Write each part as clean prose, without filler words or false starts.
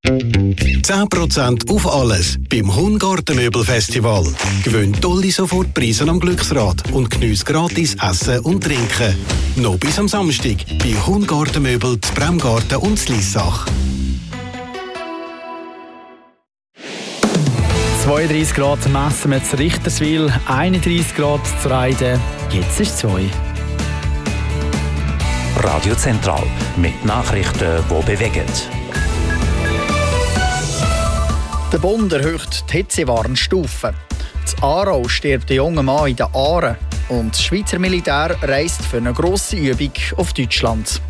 10% auf alles beim Hungartenmöbelfestival. Gewinn tolle Sofortpreise am Glücksrad und geniesse gratis Essen und Trinken. Noch bis am Samstag bei Hungartenmöbel, zu Bremgarten und zu Lissach. 32 Grad messen wir zu Richterswil, 31 Grad zu Reiden, jetzt ist 2. Radio Zentral mit Nachrichten, die bewegen. Der Bund erhöht die Hitzewarnstufe. In Aarau stirbt ein junger Mann in den Aaren und das Schweizer Militär reist für eine grosse Übung auf Deutschland.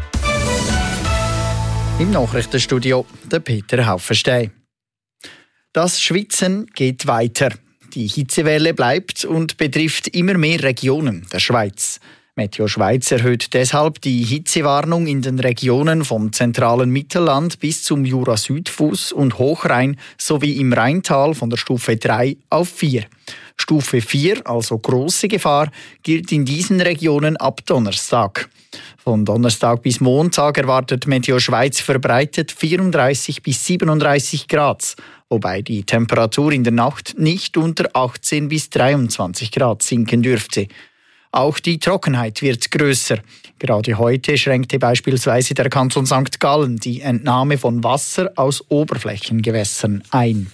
Im Nachrichtenstudio der Peter Haufenstein. Das Schwitzen geht weiter. Die Hitzewelle bleibt und betrifft immer mehr Regionen der Schweiz. Meteo Schweiz erhöht deshalb die Hitzewarnung in den Regionen vom zentralen Mittelland bis zum Jura-Südfuss und Hochrhein sowie im Rheintal von der Stufe 3 auf 4. Stufe 4, also grosse Gefahr, gilt in diesen Regionen ab Donnerstag. Von Donnerstag bis Montag erwartet Meteo Schweiz verbreitet 34 bis 37 Grad, wobei die Temperatur in der Nacht nicht unter 18 bis 23 Grad sinken dürfte. Auch die Trockenheit wird grösser. Gerade heute schränkte beispielsweise der Kanton St. Gallen die Entnahme von Wasser aus Oberflächengewässern ein.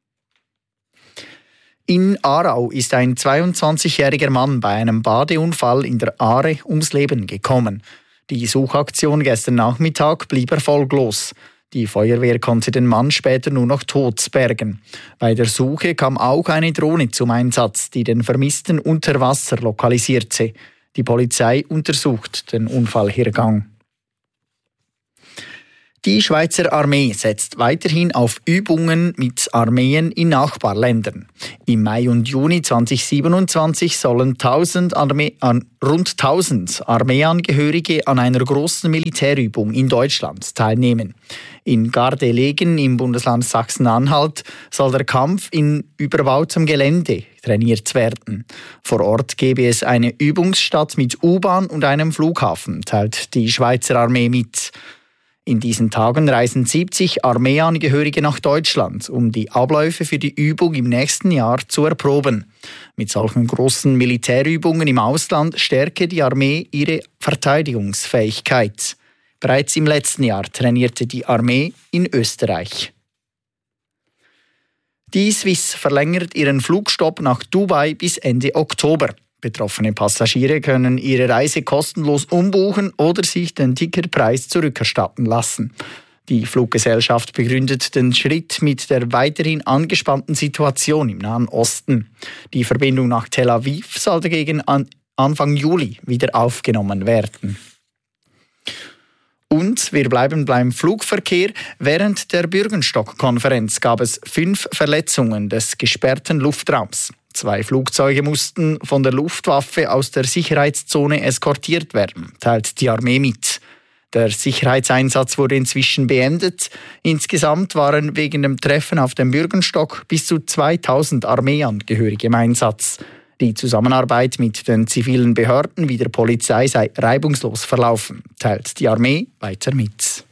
In Aarau ist ein 22-jähriger Mann bei einem Badeunfall in der Aare ums Leben gekommen. Die Suchaktion gestern Nachmittag blieb erfolglos. Die Feuerwehr konnte den Mann später nur noch tot bergen. Bei der Suche kam auch eine Drohne zum Einsatz, die den Vermissten unter Wasser lokalisierte. Die Polizei untersucht den Unfallhergang. Die Schweizer Armee setzt weiterhin auf Übungen mit Armeen in Nachbarländern. Im Mai und Juni 2027 sollen rund 1000 Armeeangehörige an einer großen Militärübung in Deutschland teilnehmen. In Gardelegen im Bundesland Sachsen-Anhalt soll der Kampf in überbautem Gelände trainiert werden. Vor Ort gebe es eine Übungsstadt mit U-Bahn und einem Flughafen, teilt die Schweizer Armee mit. In diesen Tagen reisen 70 Armeeangehörige nach Deutschland, um die Abläufe für die Übung im nächsten Jahr zu erproben. Mit solchen großen Militärübungen im Ausland stärke die Armee ihre Verteidigungsfähigkeit. Bereits im letzten Jahr trainierte die Armee in Österreich. Die Swiss verlängert ihren Flugstopp nach Dubai bis Ende Oktober. Betroffene Passagiere können ihre Reise kostenlos umbuchen oder sich den Ticketpreis zurückerstatten lassen. Die Fluggesellschaft begründet den Schritt mit der weiterhin angespannten Situation im Nahen Osten. Die Verbindung nach Tel Aviv soll dagegen Anfang Juli wieder aufgenommen werden. Und wir bleiben beim Flugverkehr. Während der Bürgenstock-Konferenz gab es 5 Verletzungen des gesperrten Luftraums. 2 Flugzeuge mussten von der Luftwaffe aus der Sicherheitszone eskortiert werden, teilt die Armee mit. Der Sicherheitseinsatz wurde inzwischen beendet. Insgesamt waren wegen dem Treffen auf dem Bürgenstock bis zu 2000 Armeeangehörige im Einsatz. Die Zusammenarbeit mit den zivilen Behörden wie der Polizei sei reibungslos verlaufen, teilt die Armee weiter mit.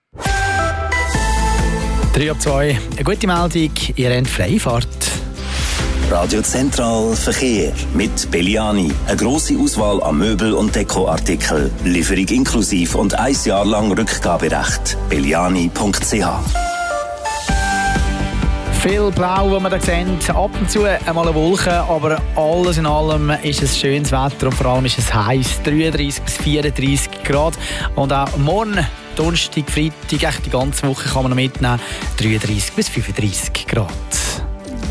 3:02, eine gute Meldung, ihr habt Freifahrt. Radio Zentral Verkehr mit Belliani. Eine grosse Auswahl an Möbel- und Dekoartikeln. Lieferung inklusiv und 1 Jahr lang Rückgaberecht. Belliani.ch. Viel Blau, was wir da sehen. Ab und zu einmal eine Wolke, aber alles in allem ist es schönes Wetter und vor allem ist es heiß. 33 bis 34 Grad. Und auch morgen, Donnerstag, Freitag, echt die ganze Woche kann man noch mitnehmen. 33 bis 35 Grad.